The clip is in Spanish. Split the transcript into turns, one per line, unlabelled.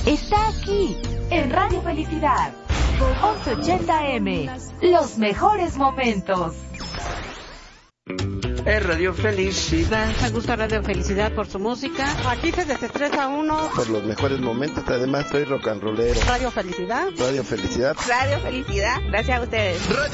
está aquí, en Radio Felicidad, 1180M, los mejores momentos.
Es Radio Felicidad.
Me gusta Radio Felicidad por su música. Aquí se desestresa uno.
Por los mejores momentos, además soy rock and rollero.
Radio Felicidad.
Radio Felicidad.
Radio Felicidad, gracias a ustedes.